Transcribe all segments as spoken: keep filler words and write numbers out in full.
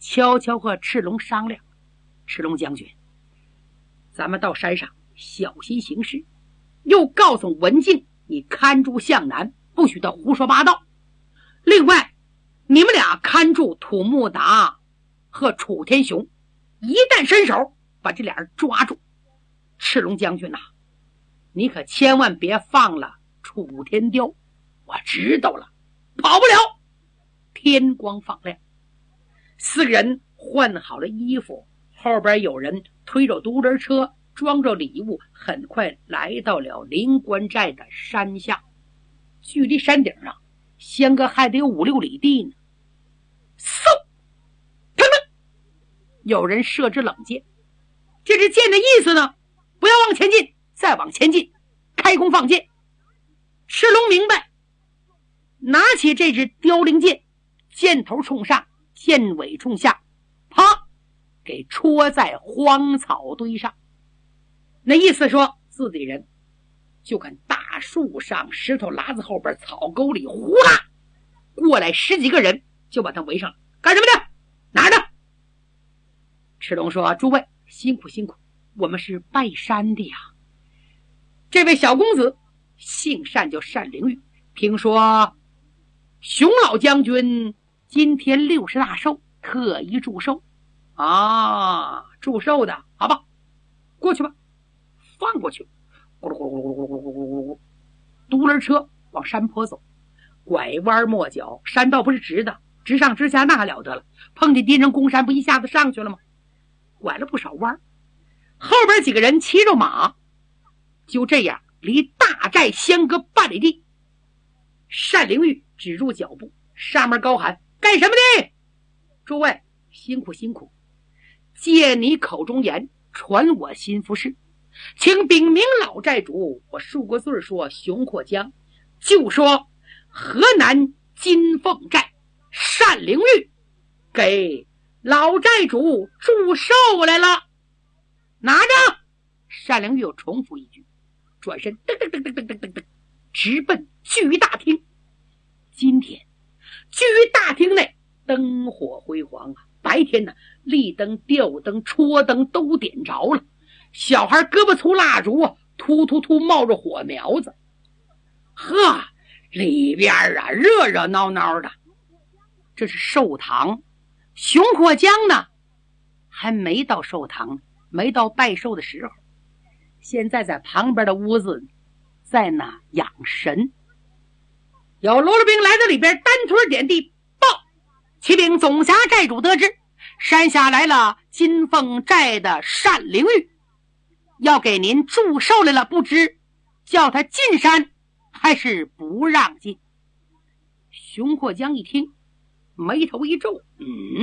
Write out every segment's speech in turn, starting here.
悄悄和赤龙商量：赤龙将军，咱们到山上小心行事，又告诉文静你看住向南，不许他胡说八道。另外，你们俩看住土木达和楚天雄，一旦伸手把这俩人抓住。赤龙将军呐、啊，你可千万别放了楚天雕。我知道了，跑不了。天光放亮，四个人换好了衣服，后边有人推着独轮车，装着礼物，很快来到了灵官寨的山下。距离山顶上相隔还得有五六里地呢。嗖，砰砰，有人射支冷箭。这支箭的意思呢，不要往前进，再往前进，开弓放箭。赤龙明白，拿起这支凋零箭，箭头冲上，箭尾冲下，啪，给戳在荒草堆上。那意思说自己人就看大树上、石头拉子后边、草沟里，呼啦过来十几个人，就把他围上了。干什么的？拿着！赤龙说：诸位辛苦辛苦，我们是拜山的呀。这位小公子姓单，叫单灵玉，听说熊老将军今天六十大寿，特意祝寿啊，祝寿的，好吧，过去吧，放过去。咕噜咕噜咕噜咕噜咕噜咕噜，独轮车往山坡走，拐弯抹角，山道不是直的，直上直下那还了得了，碰见敌人攻山不一下子上去了吗？拐了不少弯，后边几个人骑着马，就这样离大寨相隔半里地。单灵玉止住脚步，上面高喊：干什么的？诸位辛苦辛苦，借你口中言，传我心腹事，请禀明老寨主，我数个字说熊阔江，就说河南金凤寨单灵玉给老寨主祝寿来了。拿着！单灵玉又重复一句，转身噔噔噔噔噔噔噔噔，直奔聚义大厅。今天聚义大厅内灯火辉煌啊，白天呢，立灯、吊灯、戳灯都点着了，小孩胳膊粗蜡烛啊，突突突冒着火苗子。呵，里边啊热热闹闹的。这是寿堂，熊阔江呢还没到寿堂，没到拜寿的时候，现在在旁边的屋子在那养神。有罗罗兵来到里边，单腿点地报：启禀总辖寨主得知，山下来了金凤寨的单灵玉，要给您祝寿来了，不知叫他进山还是不让进。熊阔江一听，眉头一皱，嗯，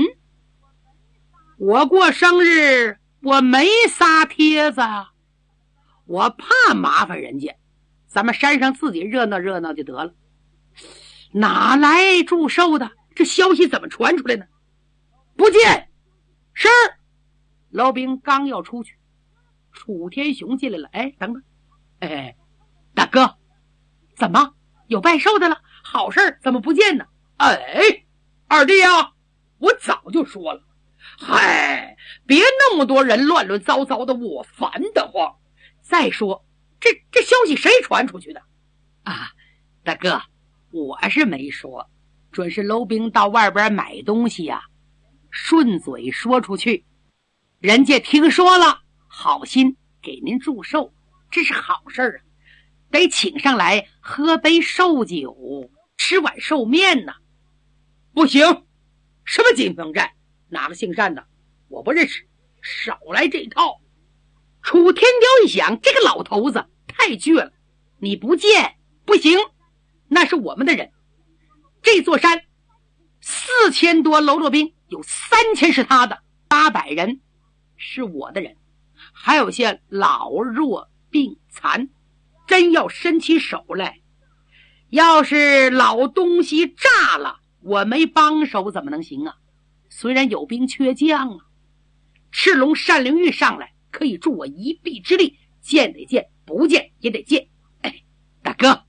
我过生日我没撒帖子，我怕麻烦人家，咱们山上自己热闹热闹就得了。哪来祝寿的？这消息怎么传出来呢？不见。是。老兵刚要出去，楚天雄进来了。哎，等等，哎，大哥，怎么有拜寿的了？好事怎么不见呢？哎，二弟呀，我早就说了，嗨，别那么多人乱乱糟糟的，我烦得慌。再说，这这消息谁传出去的？啊，大哥，我是没说，准是楼兵到外边买东西呀、啊，顺嘴说出去，人家听说了，好心给您祝寿，这是好事啊，得请上来喝杯寿酒，吃碗寿面呢。不行，什么金凤寨，哪个姓单的，我不认识，少来这套。楚天雕一想，这个老头子太倔了，你不见不行，那是我们的人。这座山四千多喽啰兵，有三千是他的，八百人是我的人，还有些老弱病残，真要伸起手来，要是老东西炸了，我没帮手怎么能行啊？虽然有兵缺将啊，赤龙单灵玉上来可以助我一臂之力，见得见，不见也得见。哎，大哥，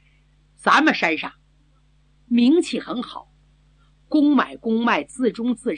咱们山上名气很好，公买公卖，自中自